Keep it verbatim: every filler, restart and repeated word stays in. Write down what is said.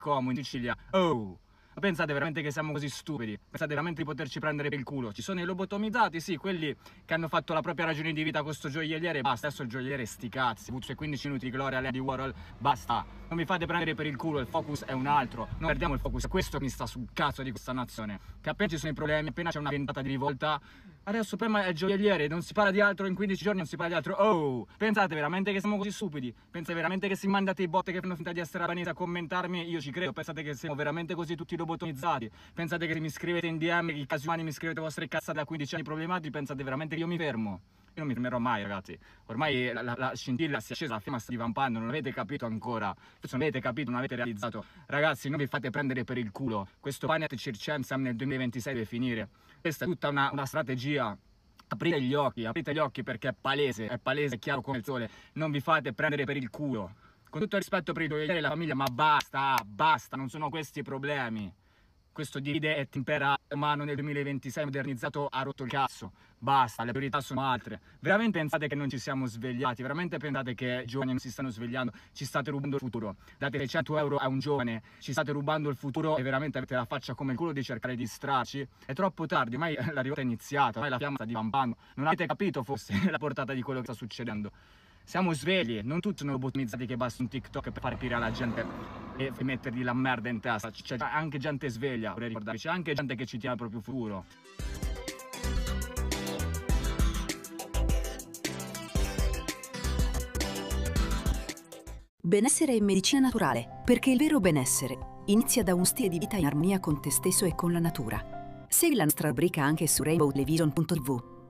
Como, in Sicilia. Oh! Ma pensate veramente che siamo così stupidi? Pensate veramente di poterci prendere per il culo? Ci sono i lobotomizzati, sì, quelli che hanno fatto la propria ragione di vita con sto gioielliere, basta, adesso il gioielliere sti cazzi, puzze quindici minuti di gloria all'Andy Warhol, basta, non mi fate prendere per il culo, il focus è un altro, non perdiamo il focus, questo mi sta sul cazzo di questa nazione, che appena ci sono i problemi, appena c'è una ventata di rivolta, adesso prima è il gioielliere, non si parla di altro in quindici giorni, non si parla di altro. Oh, pensate veramente che siamo così stupidi? Pensate veramente che si mandate i bot che fanno finta di essere albanesi a commentarmi? Io ci credo. Pensate che siamo veramente così tutti lobotomizzati? Pensate che se mi scrivete in D M, i casuali mi scrivete vostre cazzate da quindici anni problematici? Pensate veramente che io mi fermo? Io non mi fermerò mai, ragazzi. Ormai la, la, la scintilla si è accesa, la fiamma sta divampando, non avete capito ancora. Forse non avete capito, non avete realizzato. Ragazzi, non vi fate prendere per il culo. Questo Planet Circensam nel duemilaventisei deve finire. Questa è tutta una, una strategia. Aprite gli occhi, aprite gli occhi perché è palese, è palese, è chiaro come il sole. Non vi fate prendere per il culo. Con tutto il rispetto per i gioiellieri e la famiglia, ma basta, basta, non sono questi i problemi. Questo divide e impera umano nel duemilaventisei modernizzato ha rotto il cazzo. Basta, le priorità sono altre. Veramente pensate che non ci siamo svegliati? Veramente pensate che i giovani non si stanno svegliando? Ci state rubando il futuro. Date seicento euro a un giovane, ci state rubando il futuro e veramente avete la faccia come il culo di cercare di distrarci? È troppo tardi, ormai la rivolta è iniziata, ormai la fiamma sta divampando. Non avete capito forse la portata di quello che sta succedendo? Siamo svegli, non tutti sono lobotomizzati che basta un TikTok per fare pirare la gente e mettergli la merda in testa. C'è anche gente sveglia, vorrei ricordare, c'è anche gente che ci tiene al proprio futuro. Benessere e medicina naturale, perché il vero benessere inizia da un stile di vita in armonia con te stesso e con la natura. Segui la nostra rubrica anche su rainbow television punto tv.